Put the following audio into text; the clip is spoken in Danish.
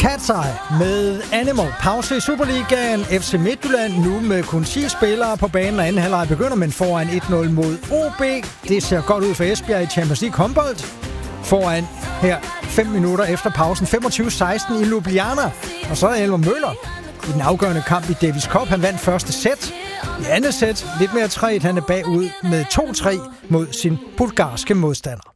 Cat's Eye med Animal. Pause i Superligaen. FC Midtjylland nu med kun 10 spillere på banen, og anden halvleg begynder, men foran 1-0 mod OB. Det ser godt ud for Esbjerg i Champions League håndbold. Foran her 5 minutter efter pausen. 25-16 i Ljubljana. Og så er Elmer Møller i den afgørende kamp i Davis Cup. Han vandt første sæt. I andet sæt lidt mere træt. Han er bagud med 2-3 mod sin bulgarske modstander.